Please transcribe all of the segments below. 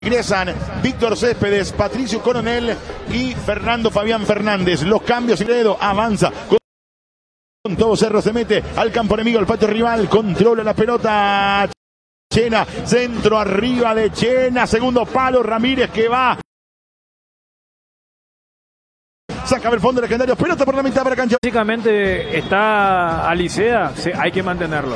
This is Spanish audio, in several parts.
Ingresan Víctor Céspedes, Patricio Coronel y Fernando Fabián Fernández. Los cambios, Sigredo avanza con todo Cerro, se mete al campo enemigo, al patio rival, controla la pelota. Chena, centro arriba de Chena, segundo palo, Ramírez que va. Saca el fondo legendario, pelota por la mitad para cancha. Básicamente está Alicea, sí, hay que mantenerlo.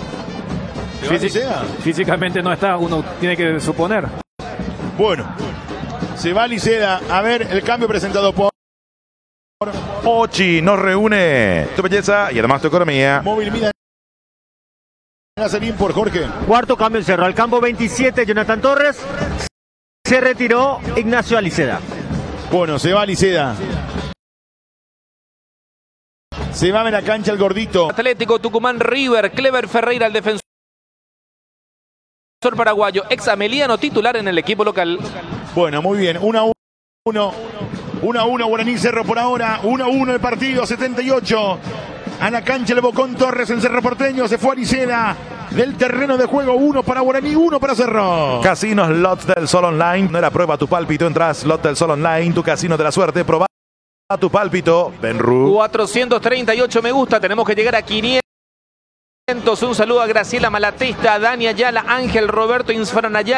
Físicamente no está, uno tiene que suponer. Bueno, se va Liceda. A ver el cambio presentado por Ochi. Nos reúne tu belleza y además tu economía. Móvil Mida Nazarín por Jorge. Cuarto cambio en Cerro. Al campo 27, Jonathan Torres. Se retiró Ignacio Aliceda. Bueno, se va Liceda. Se va a ver la cancha el gordito. Atlético Tucumán River, Clever Ferreira, el defensor paraguayo, ex Ameliano, titular en el equipo local. Bueno, muy bien, 1-1. 1-1 Guaraní Cerro por ahora. 1-1 el partido, 78. A la cancha el Bocón Torres en Cerro Porteño. Se fue a Liceda del terreno de juego. 1 para Guaraní, 1 para Cerro. Casinos Lots del Sol Online. No era prueba tu pálpito. Entras Lot del Sol Online, tu casino de la suerte. Proba tu pálpito. Benru. 438 me gusta. Tenemos que llegar a 500. Un saludo a Graciela Malatesta, Dani Ayala, Ángel Roberto Insfran Ayala.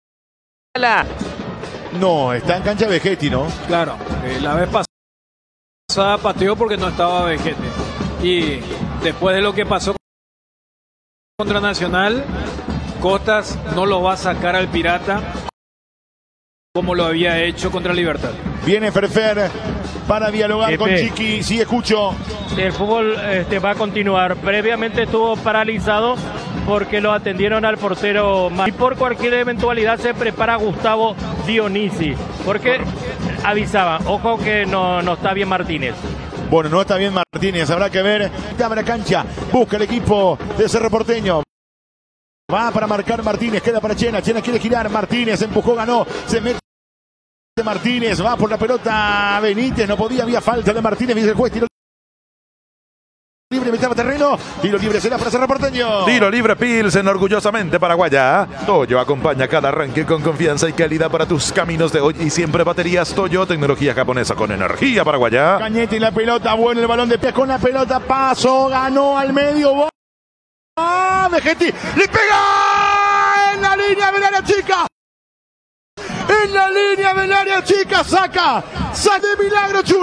No, está en cancha Vegetti, ¿no? Claro, la vez pasada pateó porque no estaba Vegetti. Y después de lo que pasó contra Nacional, Costas no lo va a sacar al Pirata como lo había hecho contra Libertad. Viene Ferfer para dialogar con Chiqui. Sí, escucho. El fútbol va a continuar. Previamente estuvo paralizado porque lo atendieron al portero. Y por cualquier eventualidad se prepara Gustavo Dionisi. Porque avisaba, ojo que no está bien Martínez. Bueno, no está bien Martínez. Habrá que ver. Abre la cancha. Busca el equipo de Cerro Porteño. Va para marcar Martínez. Queda para Chena. Chena quiere girar. Martínez empujó, ganó. Se mete Martínez. Va por la pelota Benítez. No podía. Había falta de Martínez. Dice el juez. Tiro libre, mitad de terreno. Tiro libre será para Cerro Porteño. Tiro libre Pilsen, orgullosamente paraguaya. Toyo acompaña cada arranque con confianza y calidad para tus caminos de hoy y siempre. Baterías Toyo, tecnología japonesa con energía paraguaya. Cañete y la pelota, bueno el balón de pie con la pelota, paso, ganó al medio. ¡Ah! Vegetti, le pega en la línea del área chica. En la línea del área chica, saca de milagro Chun.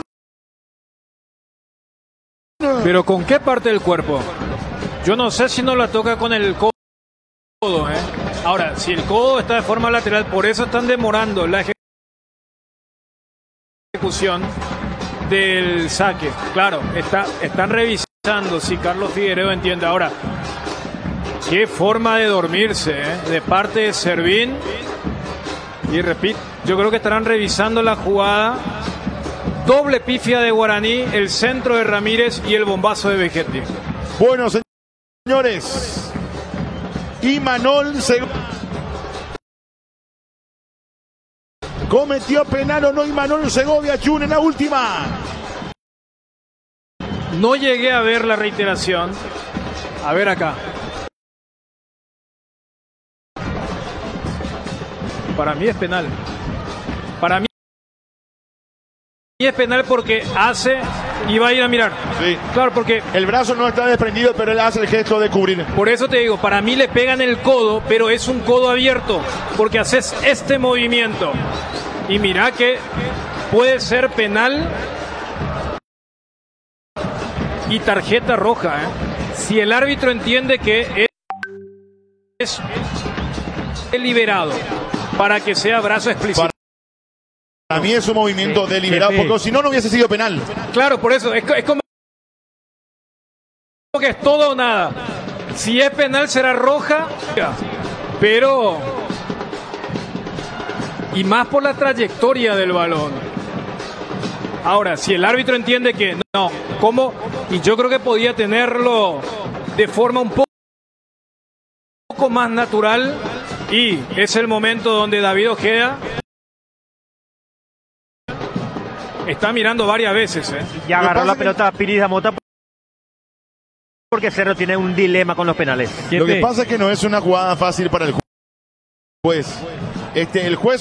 Pero ¿con qué parte del cuerpo? Yo no sé si no la toca con el codo. Ahora, si el codo está de forma lateral, por eso están demorando la ejecución del saque. Claro, están revisando si Carlos Figueiredo entiende. Ahora, qué forma de dormirse de parte de Servín. Y repito, yo creo que estarán revisando la jugada. Doble pifia de Guaraní, el centro de Ramírez y el bombazo de Vegetti. Bueno, señores, Imanol cometió penal o no Imanol Segovia Chun en la última. No llegué a ver la reiteración. A ver acá. Para mí es penal. Para mí es penal porque hace y va a ir a mirar. Sí. Claro, porque el brazo no está desprendido, pero él hace el gesto de cubrir. Por eso te digo, para mí le pegan el codo, pero es un codo abierto, porque haces este movimiento. Y mira que puede ser penal y tarjeta roja. Si el árbitro entiende que es liberado para que sea brazo explícito. Para mí es un movimiento deliberado, porque si no, no hubiese sido penal. Claro, por eso, es como que es todo o nada. Si es penal será roja, pero... Y más por la trayectoria del balón. Ahora, si el árbitro entiende que no, ¿cómo? Y yo creo que podía tenerlo de forma un poco más natural, y es el momento donde David Ojeda está mirando varias veces. Ya agarró la pelota a Piris Damota porque Cerro tiene un dilema con los penales. Lo que pasa es que no es una jugada fácil para el juez. El juez